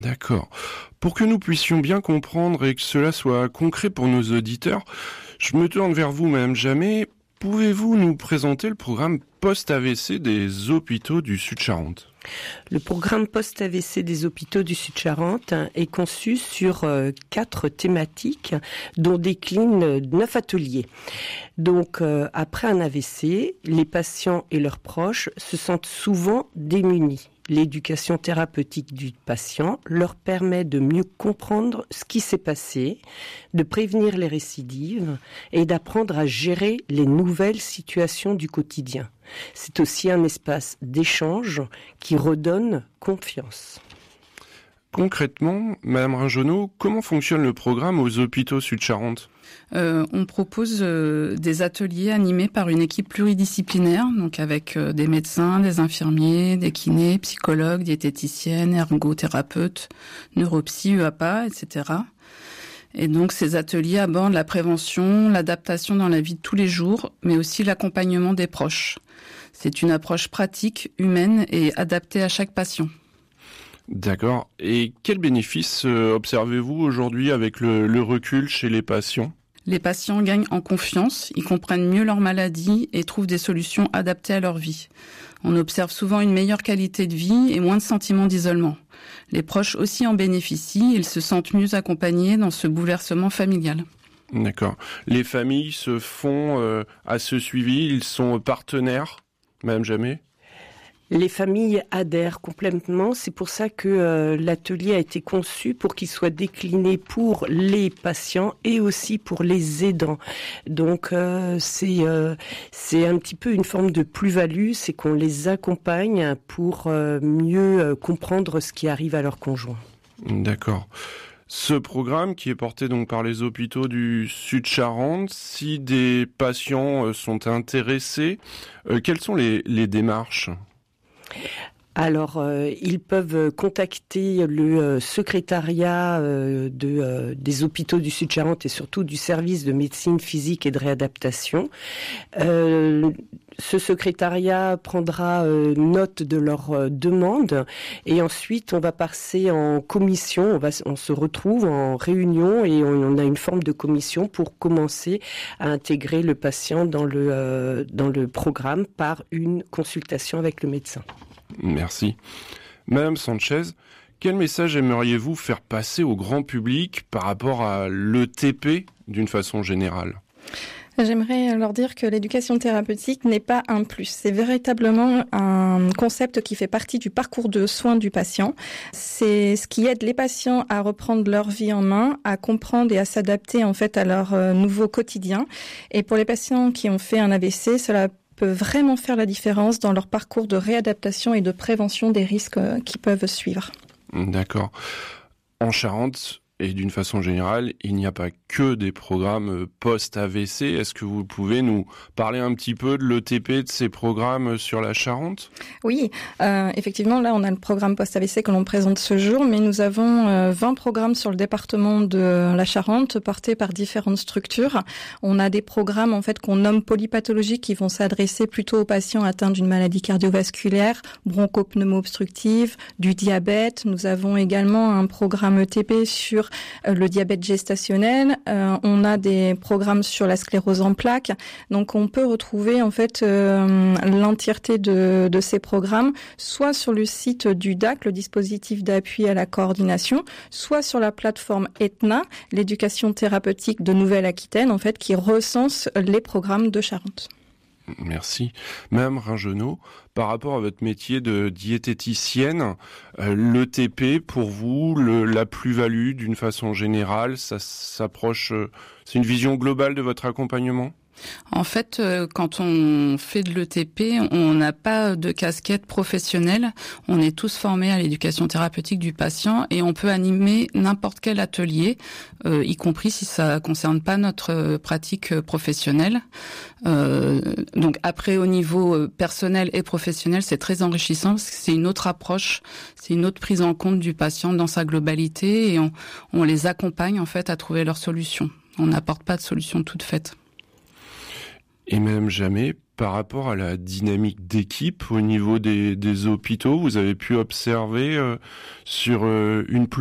D'accord. Pour que nous puissions bien comprendre et que cela soit concret pour nos auditeurs, je me tourne vers vous, Madame Jamet. Pouvez-vous nous présenter le programme post-AVC des hôpitaux du Sud-Charente ? Le programme post-AVC des hôpitaux du Sud-Charente est conçu sur 4 thématiques dont déclinent 9 ateliers. Donc, après un AVC, les patients et leurs proches se sentent souvent démunis. L'éducation thérapeutique du patient leur permet de mieux comprendre ce qui s'est passé, de prévenir les récidives et d'apprendre à gérer les nouvelles situations du quotidien. C'est aussi un espace d'échange qui redonne confiance. Concrètement, Madame Ringenot, comment fonctionne le programme aux hôpitaux Sud-Charente ? On propose des ateliers animés par une équipe pluridisciplinaire, donc avec des médecins, des infirmiers, des kinés, psychologues, diététiciennes, ergothérapeutes, neuropsy, EAPA, etc. Et donc ces ateliers abordent la prévention, l'adaptation dans la vie de tous les jours, mais aussi l'accompagnement des proches. C'est une approche pratique, humaine et adaptée à chaque patient. D'accord. Et quels bénéfices observez-vous aujourd'hui avec le recul chez les patients ? Les patients gagnent en confiance, ils comprennent mieux leur maladie et trouvent des solutions adaptées à leur vie. On observe souvent une meilleure qualité de vie et moins de sentiments d'isolement. Les proches aussi en bénéficient, ils se sentent mieux accompagnés dans ce bouleversement familial. D'accord. Les familles se font à ce suivi, ils sont partenaires, Madame Jamet ? Les familles adhèrent complètement. C'est pour ça que l'atelier a été conçu pour qu'il soit décliné pour les patients et aussi pour les aidants. Donc c'est un petit peu une forme de plus-value, c'est qu'on les accompagne pour mieux comprendre ce qui arrive à leur conjoint. D'accord. Ce programme qui est porté donc par les hôpitaux du Sud-Charente, si des patients sont intéressés, quelles sont les démarches ? Alors, ils peuvent contacter le secrétariat des hôpitaux du Sud-Charente et surtout du service de médecine physique et de réadaptation. Ce secrétariat prendra note de leur demande et ensuite on va passer en commission, on se retrouve en réunion et on a une forme de commission pour commencer à intégrer le patient dans le programme par une consultation avec le médecin. Merci. Madame Sanchez, quel message aimeriez-vous faire passer au grand public par rapport à l'ETP d'une façon générale ? J'aimerais leur dire que l'éducation thérapeutique n'est pas un plus. C'est véritablement un concept qui fait partie du parcours de soins du patient. C'est ce qui aide les patients à reprendre leur vie en main, à comprendre et à s'adapter en fait à leur nouveau quotidien. Et pour les patients qui ont fait un AVC, cela peut vraiment faire la différence dans leur parcours de réadaptation et de prévention des risques qui peuvent suivre. D'accord. En Charente, et d'une façon générale, il n'y a pas que des programmes post-AVC. Est-ce que vous pouvez nous parler un petit peu de l'ETP, de ces programmes sur la Charente ? Oui, effectivement, là, on a le programme post-AVC que l'on présente ce jour, mais nous avons 20 programmes sur le département de la Charente, portés par différentes structures. On a des programmes, en fait, qu'on nomme polypathologiques, qui vont s'adresser plutôt aux patients atteints d'une maladie cardiovasculaire, bronchopneumo-obstructive, du diabète. Nous avons également un programme ETP sur le diabète gestationnel, on a des programmes sur la sclérose en plaques, donc on peut retrouver en fait l'entièreté de ces programmes, soit sur le site du DAC, le dispositif d'appui à la coordination, soit sur la plateforme ETNA, l'éducation thérapeutique de Nouvelle-Aquitaine, en fait, qui recense les programmes de Charente. Merci. Madame Ringenot, par rapport à votre métier de diététicienne, l'ETP, pour vous, la plus-value d'une façon générale, ça s'approche, c'est une vision globale de votre accompagnement ? En fait, quand on fait de l'ETP, on n'a pas de casquette professionnelle. On est tous formés à l'éducation thérapeutique du patient et on peut animer n'importe quel atelier, y compris si ça concerne pas notre pratique professionnelle. Donc après, au niveau personnel et professionnel, c'est très enrichissant parce que c'est une autre approche, c'est une autre prise en compte du patient dans sa globalité et on les accompagne en fait à trouver leurs solutions. On n'apporte pas de solution toute faite. Et même jamais, par rapport à la dynamique d'équipe au niveau des hôpitaux, vous avez pu observer sur une